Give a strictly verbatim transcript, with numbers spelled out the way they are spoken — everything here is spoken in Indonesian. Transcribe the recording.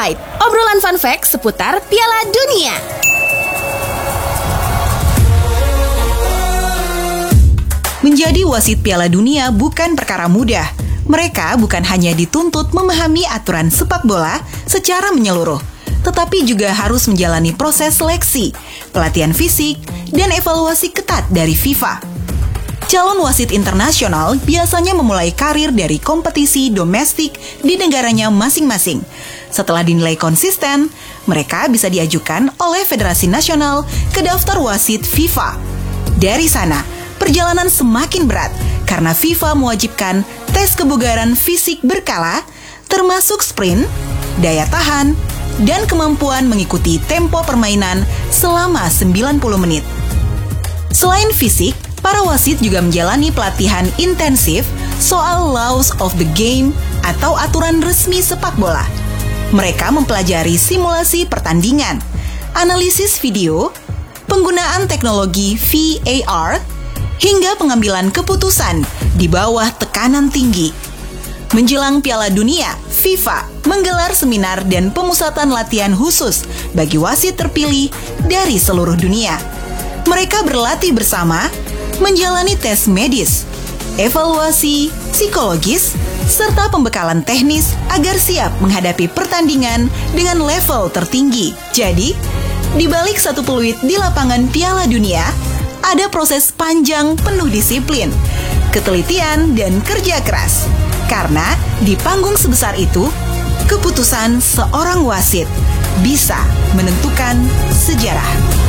Spotlight, obrolan fun fact seputar Piala Dunia. Menjadi wasit Piala Dunia bukan perkara mudah. Mereka bukan hanya dituntut memahami aturan sepak bola secara menyeluruh, tetapi juga harus menjalani proses seleksi, pelatihan fisik, dan evaluasi ketat dari FIFA. Calon wasit internasional biasanya memulai karir dari kompetisi domestik di negaranya masing-masing. Setelah dinilai konsisten, mereka bisa diajukan oleh Federasi Nasional ke daftar wasit FIFA. Dari sana, perjalanan semakin berat karena FIFA mewajibkan tes kebugaran fisik berkala, termasuk sprint, daya tahan, dan kemampuan mengikuti tempo permainan selama sembilan puluh menit. Selain fisik, para wasit juga menjalani pelatihan intensif soal laws of the game atau aturan resmi sepak bola. Mereka mempelajari simulasi pertandingan, analisis video, penggunaan teknologi V A R, hingga pengambilan keputusan di bawah tekanan tinggi. Menjelang Piala Dunia, FIFA menggelar seminar dan pemusatan latihan khusus bagi wasit terpilih dari seluruh dunia. Mereka berlatih bersama, menjalani tes medis, evaluasi psikologis, serta pembekalan teknis agar siap menghadapi pertandingan dengan level tertinggi. Jadi, di balik satu peluit di lapangan Piala Dunia, ada proses panjang penuh disiplin, ketelitian, dan kerja keras. Karena di panggung sebesar itu, keputusan seorang wasit bisa menentukan sejarah.